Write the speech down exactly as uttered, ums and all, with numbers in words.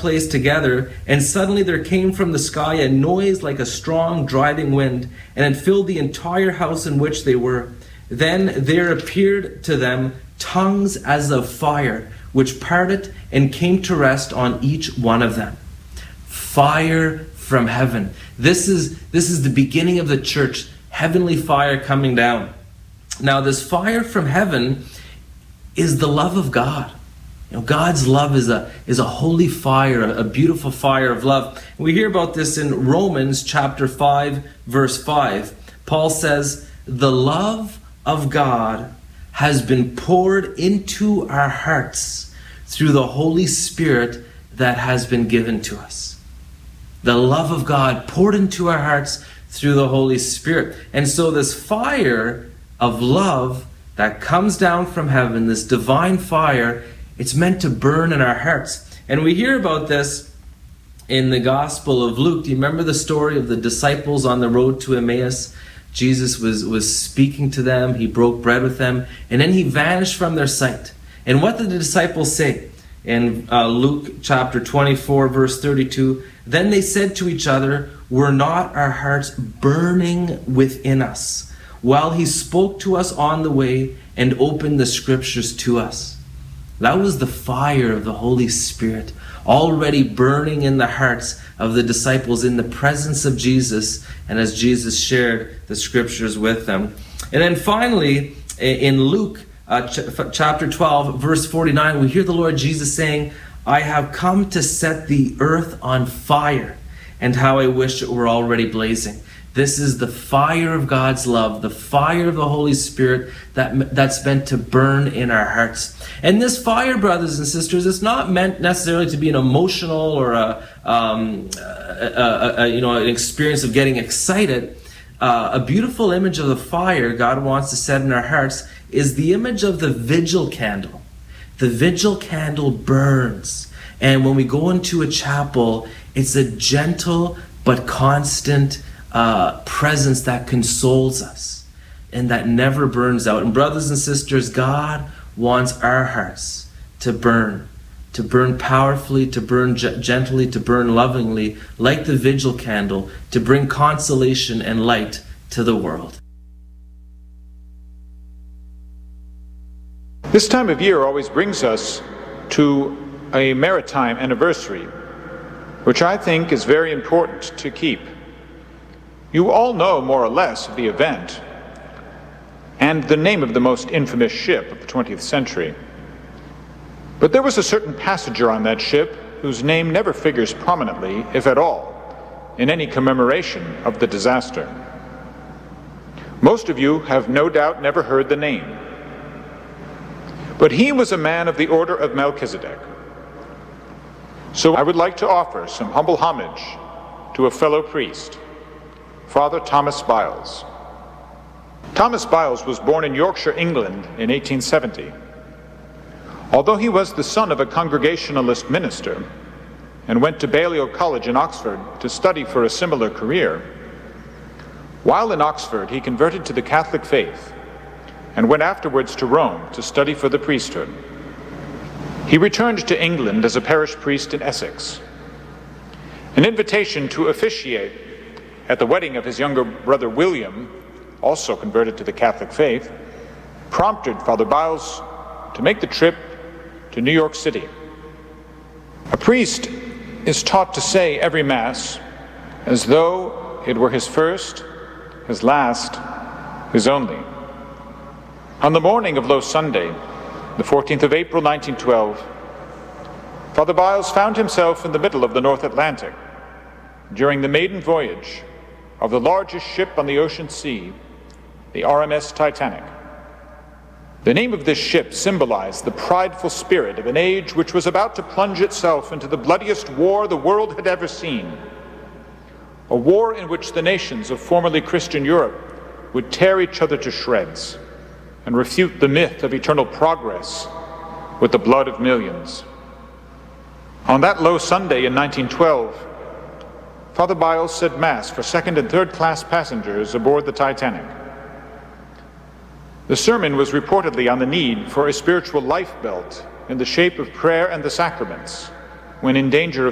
place together, and suddenly there came from the sky a noise like a strong driving wind, and it filled the entire house in which they were. Then there appeared to them tongues as of fire, which parted and came to rest on each one of them. Fire from heaven. This is, this is the beginning of the church, heavenly fire coming down. Now, this fire from heaven is the love of God. You know, God's love is a is a holy fire, a beautiful fire of love. We hear about this in Romans chapter five, verse five. Paul says, "The love of God has been poured into our hearts through the Holy Spirit that has been given to us." The love of God poured into our hearts through the Holy Spirit. And so this fire of love that comes down from heaven, this divine fire, it's meant to burn in our hearts. And we hear about this in the Gospel of Luke. Do you remember the story of the disciples on the road to Emmaus? Jesus was, was speaking to them. He broke bread with them. And then he vanished from their sight. And what did the disciples say? In uh, Luke chapter twenty-four, verse thirty-two, "Then they said to each other, 'Were not our hearts burning within us while he spoke to us on the way and opened the scriptures to us?'" That was the fire of the Holy Spirit already burning in the hearts of the disciples in the presence of Jesus, and as Jesus shared the scriptures with them. And then finally, in Luke uh, ch- chapter twelve, verse forty-nine, we hear the Lord Jesus saying, "I have come to set the earth on fire, and how I wish it were already blazing." This is the fire of God's love, the fire of the Holy Spirit that, that's meant to burn in our hearts. And this fire, brothers and sisters, it's not meant necessarily to be an emotional or a, um, a, a, a you know, an experience of getting excited. Uh, a beautiful image of the fire God wants to set in our hearts is the image of the vigil candle. The vigil candle burns. And when we go into a chapel, it's a gentle but constant Uh, presence that consoles us and that never burns out. And brothers and sisters, God wants our hearts to burn, to burn powerfully, to burn ge- gently, to burn lovingly, like the vigil candle, to bring consolation and light to the world. This time of year always brings us to a maritime anniversary, which I think is very important to keep. You all know more or less of the event and the name of the most infamous ship of the twentieth century. But there was a certain passenger on that ship whose name never figures prominently, if at all, in any commemoration of the disaster. Most of you have no doubt never heard the name. But he was a man of the order of Melchizedek. So I would like to offer some humble homage to a fellow priest, Father Thomas Byles. Thomas Byles was born in Yorkshire, England in eighteen seventy. Although he was the son of a Congregationalist minister and went to Balliol College in Oxford to study for a similar career, while in Oxford he converted to the Catholic faith and went afterwards to Rome to study for the priesthood. He returned to England as a parish priest in Essex. An invitation to officiate at the wedding of his younger brother William, also converted to the Catholic faith, prompted Father Byles to make the trip to New York City. A priest is taught to say every Mass as though it were his first, his last, his only. On the morning of Low Sunday, the fourteenth of April, nineteen twelve, Father Byles found himself in the middle of the North Atlantic during the maiden voyage of the largest ship on the ocean sea, the R M S Titanic. The name of this ship symbolized the prideful spirit of an age which was about to plunge itself into the bloodiest war the world had ever seen, a war in which the nations of formerly Christian Europe would tear each other to shreds and refute the myth of eternal progress with the blood of millions. On that Low Sunday in nineteen twelve, Father Byles said Mass for second and third class passengers aboard the Titanic. The sermon was reportedly on the need for a spiritual life belt in the shape of prayer and the sacraments when in danger of